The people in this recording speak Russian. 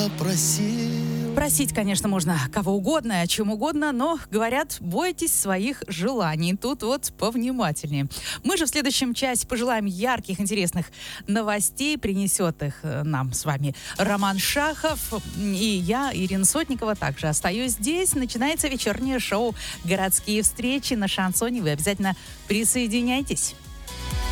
попросил. Просить, конечно, можно кого угодно, о чем угодно, но, говорят, бойтесь своих желаний. Тут вот повнимательнее. Мы же в следующем часе пожелаем ярких, интересных новостей. Принесет их нам с вами Роман Шахов. И я, Ирина Сотникова, также остаюсь здесь. Начинается вечернее шоу «Городские встречи» на Шансоне. Вы обязательно присоединяйтесь.